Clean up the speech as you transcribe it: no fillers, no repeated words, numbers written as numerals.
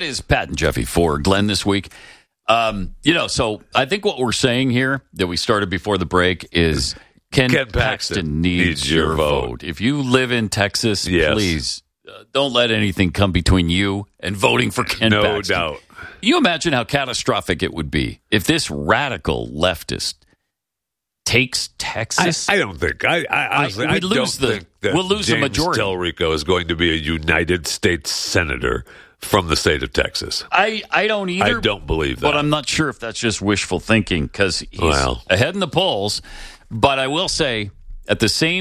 is Pat and Jeffy for Glenn this week. So I think what we're saying here that we started before the break is Ken Paxton needs your vote. If you live in Texas, please don't let anything come between you and voting for Ken Paxton. No doubt. You imagine how catastrophic it would be if this radical leftist takes Texas? I don't think. Honestly, I don't think that we'll lose the James majority. Del Rico is going to be a United States senator from the state of Texas. I don't either. I don't believe that. But I'm not sure if that's just wishful thinking because he's ahead in the polls. But I will say, at the same